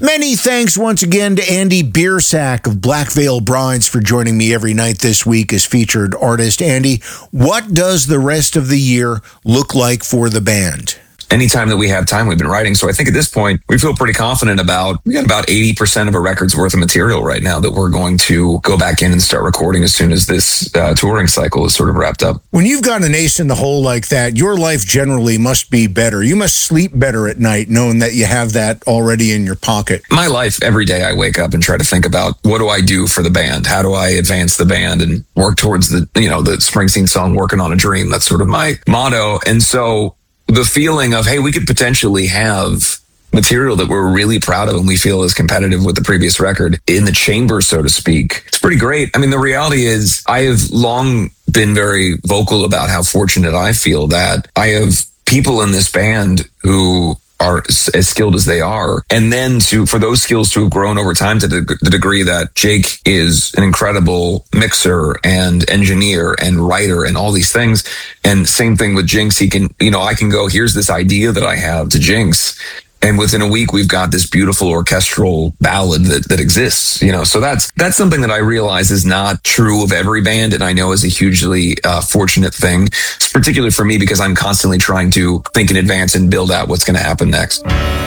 Many thanks once again to Andy Biersack of Black Veil Brides for joining me every night this week as featured artist. Andy, what does the rest of the year look like for the band? Anytime that we have time, we've been writing. So I think at this point, we feel pretty confident we got about 80% of a record's worth of material right now that we're going to go back in and start recording as soon as this touring cycle is sort of wrapped up. When you've got an ace in the hole like that, your life generally must be better. You must sleep better at night knowing that you have that already in your pocket. My life, every day I wake up and try to think about what do I do for the band? How do I advance the band and work towards the Springsteen song, Working on a Dream? That's sort of my motto. And so the feeling of, hey, we could potentially have material that we're really proud of and we feel is competitive with the previous record in the chamber, so to speak. It's pretty great. I mean, the reality is I have long been very vocal about how fortunate I feel that I have people in this band who are as skilled as they are. And then for those skills to have grown over time to the degree that Jake is an incredible mixer and engineer and writer and all these things. And same thing with Jinx. I can go, here's this idea that I have to Jinx. And within a week, we've got this beautiful orchestral ballad that exists, So that's something that I realize is not true of every band, and I know is a hugely fortunate thing, particularly for me because I'm constantly trying to think in advance and build out what's going to happen next.